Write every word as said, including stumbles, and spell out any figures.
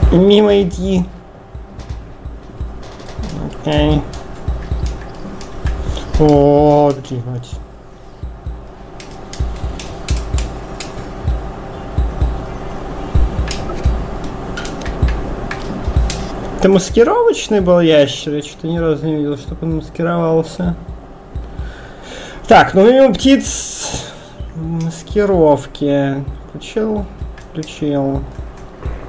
Мимо иди. Окей. О, блядь. Это маскировочный был ящер? Я что-то ни разу не видел, чтобы он маскировался. Так, ну мимо птиц... Маскировки. Включил? Включил.